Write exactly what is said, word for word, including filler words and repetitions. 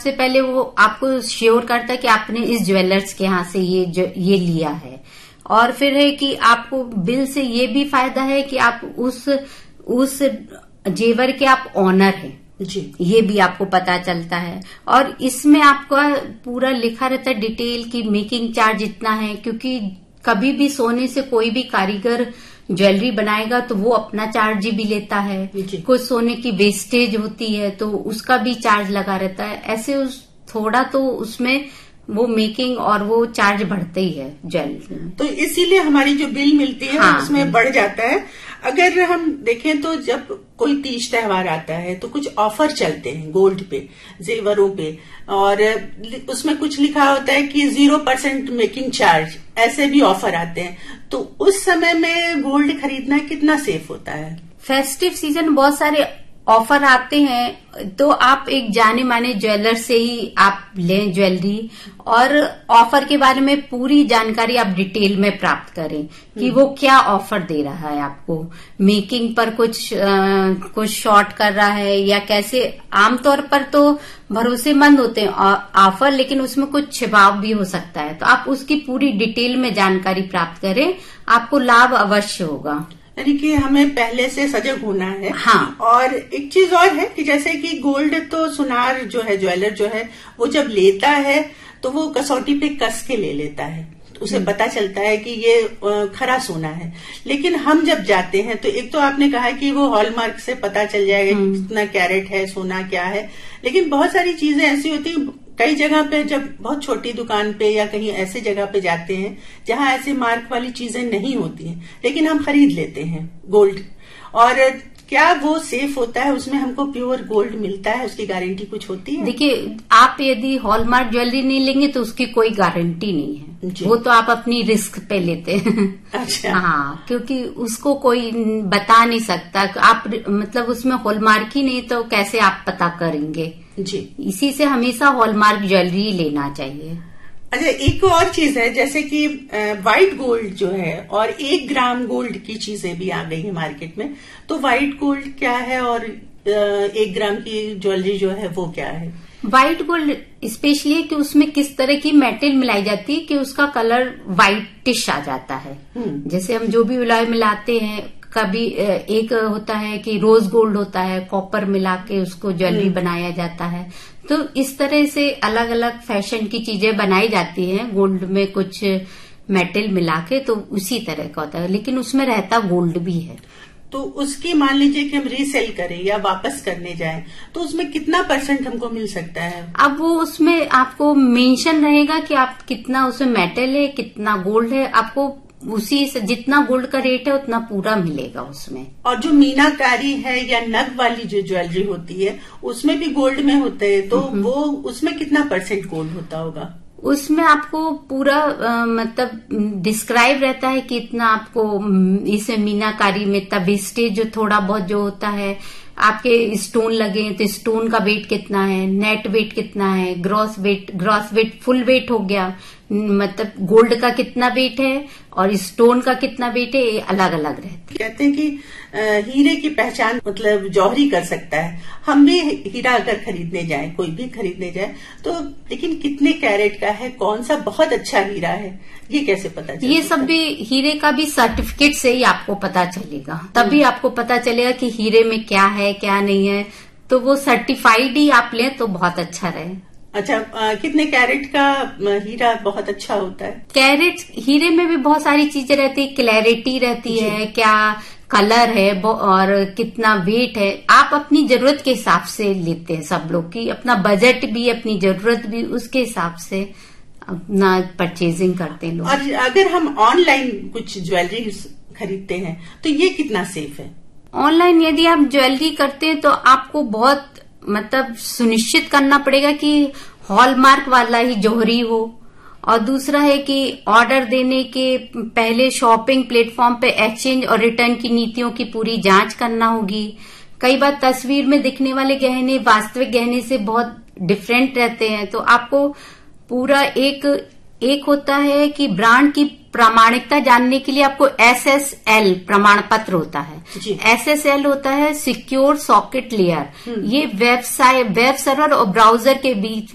सबसे पहले वो आपको श्योर करता है कि आपने इस ज्वेलर्स के यहाँ से ये ये लिया है। और फिर है कि आपको बिल से ये भी फायदा है कि आप उस उस जेवर के आप ऑनर हैं जी, ये भी आपको पता चलता है। और इसमें आपका पूरा लिखा रहता है डिटेल की मेकिंग चार्ज इतना है, क्योंकि कभी भी सोने से कोई भी कारीगर ज्वेलरी बनाएगा तो वो अपना चार्ज भी लेता है। कुछ सोने की वेस्टेज होती है तो उसका भी चार्ज लगा रहता है। ऐसे उस थोड़ा तो उसमें वो मेकिंग और वो चार्ज बढ़ते ही है ज्वेलरी में, तो इसीलिए हमारी जो बिल मिलती है हाँ, उसमें बढ़ जाता है। अगर हम देखें तो जब कोई तीज त्योहार आता है तो कुछ ऑफर चलते हैं गोल्ड पे, जेवरों पे, और उसमें कुछ लिखा होता है कि जीरो परसेंट मेकिंग चार्ज, ऐसे भी ऑफर आते हैं। तो उस समय में गोल्ड खरीदना कितना सेफ होता है? फेस्टिव सीजन बहुत सारे ऑफर आते हैं तो आप एक जाने माने ज्वेलर से ही आप लें ज्वेलरी, और ऑफर के बारे में पूरी जानकारी आप डिटेल में प्राप्त करें कि वो क्या ऑफर दे रहा है आपको, मेकिंग पर कुछ आ, कुछ शॉर्ट कर रहा है या कैसे। आमतौर पर तो भरोसेमंद होते हैं ऑफर, लेकिन उसमें कुछ छिपाव भी हो सकता है, तो आप उसकी पूरी डिटेल में जानकारी प्राप्त करें, आपको लाभ अवश्य होगा। यानी कि हमें पहले से सजग होना है। हाँ। और एक चीज और है कि जैसे कि गोल्ड तो सुनार जो है, ज्वेलर जो है, वो जब लेता है तो वो कसौटी पे कस के ले लेता है, तो उसे पता चलता है कि ये खरा सोना है। लेकिन हम जब जाते हैं तो एक तो आपने कहा कि वो हॉलमार्क से पता चल जाएगा कि कितना कैरेट है, सोना क्या है, लेकिन बहुत सारी चीजें ऐसी होती हैं कई जगह पे, जब बहुत छोटी दुकान पे या कहीं ऐसे जगह पे जाते हैं जहां ऐसे मार्क वाली चीजें नहीं होती हैं, लेकिन हम खरीद लेते हैं गोल्ड। और क्या वो सेफ होता है? उसमें हमको प्योर गोल्ड मिलता है? उसकी गारंटी कुछ होती है? देखिए, आप यदि हॉलमार्क ज्वेलरी नहीं लेंगे तो उसकी कोई गारंटी नहीं है, वो तो आप अपनी रिस्क पे लेते हैं। अच्छा। हाँ, क्योंकि उसको कोई बता नहीं सकता। आप मतलब उसमें हॉलमार्क ही नहीं तो कैसे आप पता करेंगे जी। इसी से हमेशा हॉलमार्क ज्वेलरी लेना चाहिए। अच्छा, एक और चीज है जैसे कि व्हाइट गोल्ड जो है और एक ग्राम गोल्ड की चीजें भी आ गई है मार्केट में, तो व्हाइट गोल्ड क्या है और एक ग्राम की ज्वेलरी जो है वो क्या है? व्हाइट गोल्ड स्पेशली कि उसमें किस तरह की मेटल मिलाई जाती है कि उसका कलर व्हाइटिश आ जाता है। जैसे हम जो भी मिलाई मिलाते हैं, कभी एक होता है कि रोज गोल्ड होता है, कॉपर मिला के उसको ज्वेलरी बनाया जाता है। तो इस तरह से अलग अलग फैशन की चीजें बनाई जाती हैं गोल्ड में कुछ मेटल मिला के, तो उसी तरह का होता है, लेकिन उसमें रहता गोल्ड भी है। तो उसकी मान लीजिए कि हम रीसेल करें या वापस करने जाएं तो उसमें कितना परसेंट हमको मिल सकता है? अब वो उसमें आपको मेंशन रहेगा कि आप कितना उसमें मेटल है, कितना गोल्ड है, आपको उसी से जितना गोल्ड का रेट है उतना पूरा मिलेगा उसमें। और जो मीनाकारी है या नग वाली जो ज्वेलरी होती है उसमें भी गोल्ड में होते हैं, तो वो उसमें कितना परसेंट गोल्ड होता होगा? उसमें आपको पूरा आ, मतलब डिस्क्राइब रहता है कि इतना आपको इसे मीनाकारी में तब वेस्टेज जो थोड़ा बहुत जो होता है, आपके स्टोन लगे तो स्टोन का वेट कितना है, नेट वेट कितना है, gross weight gross weight full wait हो गया, मतलब गोल्ड का कितना वेट है और स्टोन का कितना वेट है, ये अलग अलग रहते हैं। कहते हैं कि हीरे की पहचान मतलब जौहरी कर सकता है। हम भी हीरा अगर खरीदने जाएं, कोई भी खरीदने जाए तो, लेकिन कितने कैरेट का है, कौन सा बहुत अच्छा हीरा है, ये कैसे पता चलेगा? ये सब भी हीरे का भी सर्टिफिकेट से ही आपको पता चलेगा, तभी आपको पता चलेगा कि हीरे में क्या है क्या नहीं है। तो वो सर्टिफाइड ही आप लें तो बहुत अच्छा रहे। अच्छा, आ, कितने कैरेट का हीरा बहुत अच्छा होता है? कैरेट हीरे में भी बहुत सारी चीजें रहती है, क्लैरिटी रहती है, क्या कलर है और कितना वेट है। आप अपनी जरूरत के हिसाब से लेते हैं, सब लोग की अपना बजट भी अपनी जरूरत भी उसके हिसाब से अपना परचेजिंग करते हैं लोग। और अगर हम ऑनलाइन कुछ ज्वेलरी खरीदते हैं तो ये कितना सेफ है? ऑनलाइन यदि आप ज्वेलरी करते हैं तो आपको बहुत मतलब सुनिश्चित करना पड़ेगा कि हॉलमार्क वाला ही जौहरी हो, और दूसरा है कि ऑर्डर देने के पहले शॉपिंग प्लेटफॉर्म पे एक्सचेंज और रिटर्न की नीतियों की पूरी जांच करना होगी। कई बार तस्वीर में दिखने वाले गहने वास्तविक गहने से बहुत डिफरेंट रहते हैं, तो आपको पूरा एक एक होता है कि ब्रांड की प्रामाणिकता जानने के लिए आपको एस एस एल प्रमाण पत्र होता है। एस एस एल होता है सिक्योर सॉकेट लेयर। ये वेबसाइट वेब सर्वर और ब्राउजर के बीच